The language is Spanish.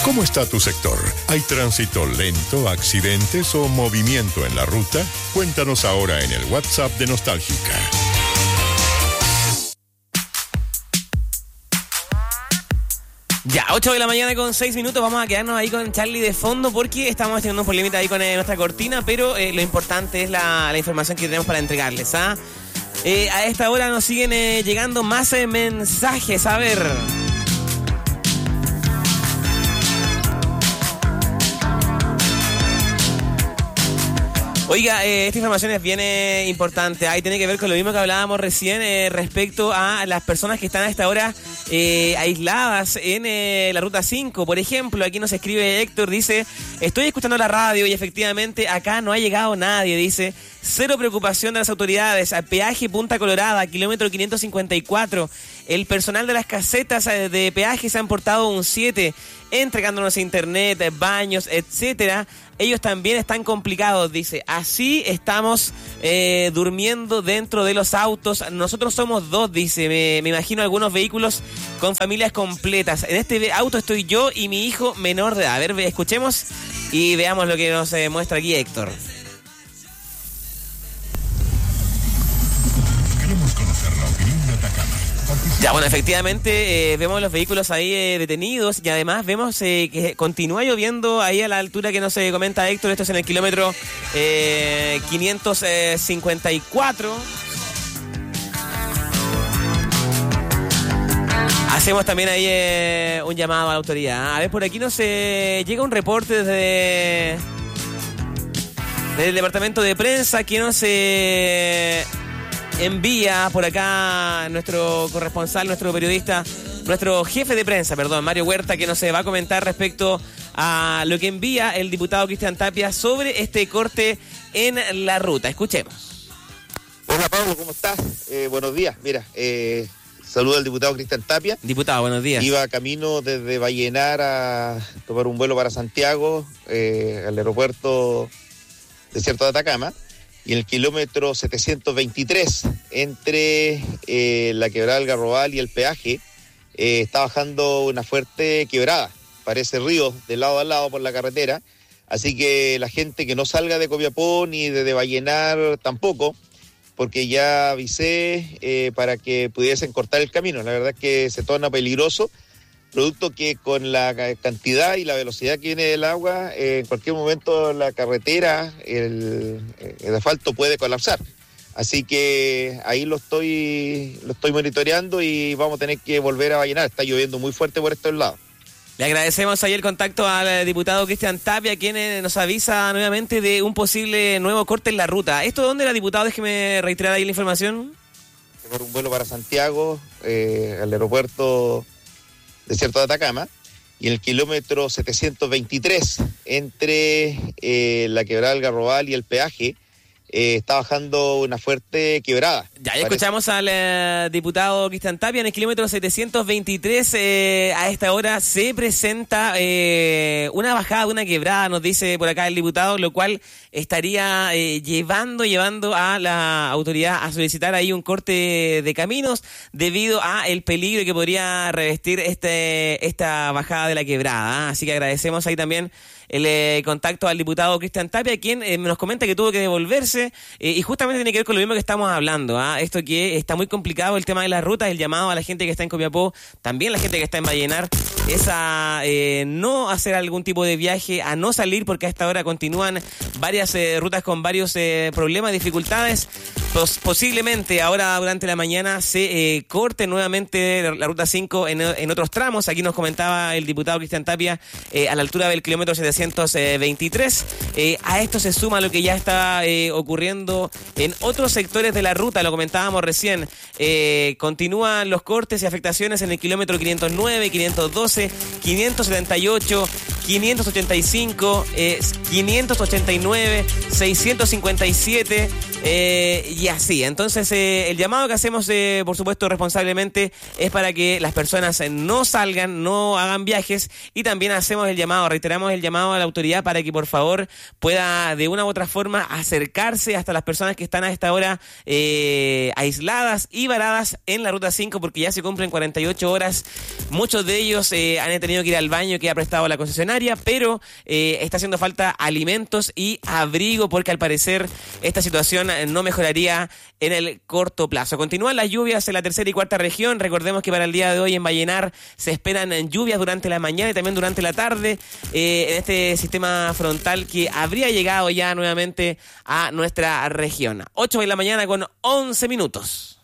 ¿Cómo está tu sector? ¿Hay tránsito lento, accidentes o movimiento en la ruta? Cuéntanos ahora en el WhatsApp de Nostálgica. Ya, 8 de la mañana con 6 minutos, vamos a quedarnos ahí con Charlie de fondo porque estamos teniendo un problemita ahí con nuestra cortina, pero lo importante es la información que tenemos para entregarles, ¿ah? A esta hora nos siguen llegando más mensajes, a ver. Oiga, esta información es bien importante. Ahí tiene que ver con lo mismo que hablábamos recién respecto a las personas que están a esta hora aisladas en la Ruta 5. Por ejemplo, aquí nos escribe Héctor, dice: estoy escuchando la radio y efectivamente acá no ha llegado nadie, dice. Cero preocupación de las autoridades. A peaje Punta Colorada, kilómetro 554. El personal de las casetas de peaje se han portado un 7, entregándonos internet, baños, etcétera. Ellos también están complicados, dice. Así estamos durmiendo dentro de los autos. Nosotros somos 2, dice. Me imagino algunos vehículos con familias completas. En este auto estoy yo y mi hijo menor de edad. A ver, escuchemos y veamos lo que nos muestra aquí Héctor. Queremos conocer la opinión de Atacama. Ya, bueno, efectivamente vemos los vehículos ahí detenidos y además vemos que continúa lloviendo ahí a la altura que nos comenta Héctor. Esto es en el kilómetro 554. Hacemos también ahí un llamado a la autoridad. A ver, por aquí nos llega un reporte desde el departamento de prensa que nos envía por acá nuestro corresponsal, nuestro periodista, nuestro jefe de prensa, Mario Huerta, que nos va a comentar respecto a lo que envía el diputado Cristian Tapia sobre este corte en la ruta. Escuchemos. Hola Pablo, ¿cómo estás? Buenos días. Mira, saludo al diputado Cristian Tapia. Diputado, buenos días. Iba camino desde Vallenar a tomar un vuelo para Santiago, al aeropuerto Desierto de Atacama. Y en el kilómetro 723, entre la quebrada del Garrobal y el peaje, está bajando una fuerte quebrada. Parece río de lado a lado por la carretera. Así que la gente que no salga de Copiapó ni de Vallenar tampoco, porque ya avisé para que pudiesen cortar el camino. La verdad es que se torna peligroso, producto que con la cantidad y la velocidad que viene del agua, en cualquier momento la carretera, el asfalto puede colapsar. Así que ahí lo estoy monitoreando y vamos a tener que volver a Vallenar. Está lloviendo muy fuerte por estos lados. Le agradecemos ahí el contacto al diputado Cristian Tapia, quien nos avisa nuevamente de un posible nuevo corte en la ruta. ¿Esto dónde era, diputado? Déjeme reiterar ahí la información. Por un vuelo para Santiago, al aeropuerto Desierto de Atacama, y en el kilómetro 723, entre la quebrada del Garrobal y el peaje, está bajando una fuerte quebrada. Ya escuchamos al diputado Cristian Tapia. En el kilómetro 723 a esta hora se presenta una bajada de una quebrada, nos dice por acá el diputado, lo cual estaría llevando a la autoridad a solicitar ahí un corte de caminos debido a el peligro que podría revestir esta bajada de la quebrada. Así que agradecemos ahí también el contacto al diputado Cristian Tapia, quien nos comenta que tuvo que devolverse y justamente tiene que ver con lo mismo que estamos hablando. Esto que está muy complicado el tema de las rutas, el llamado a la gente que está en Copiapó, también la gente que está en Vallenar, es a no hacer algún tipo de viaje, a no salir, porque a esta hora continúan varias rutas con varios problemas, dificultades. Posiblemente ahora durante la mañana se corte nuevamente la Ruta 5 en otros tramos. Aquí nos comentaba el diputado Cristian Tapia a la altura del kilómetro 723. A esto se suma lo que ya está ocurriendo en otros sectores de la ruta, lo comentábamos recién. Continúan los cortes y afectaciones en el kilómetro 509, 512, 578, 585, 589, 657 y así. Entonces el llamado que hacemos, por supuesto responsablemente, es para que las personas no salgan, no hagan viajes, y también hacemos el llamado, reiteramos el llamado a la autoridad para que por favor pueda de una u otra forma acercarse hasta las personas que están a esta hora aisladas y varadas en la Ruta 5, porque ya se cumplen 48 horas. Muchos de ellos han tenido que ir al baño que ha prestado la concesionaria, pero está haciendo falta alimentos y abrigo, porque al parecer esta situación no mejoraría en el corto plazo. Continúan las lluvias en la tercera y cuarta región. Recordemos que para el día de hoy en Vallenar se esperan lluvias durante la mañana y también durante la tarde en este sistema frontal que habría llegado ya nuevamente a nuestra región. 8 de la mañana con 11 minutos.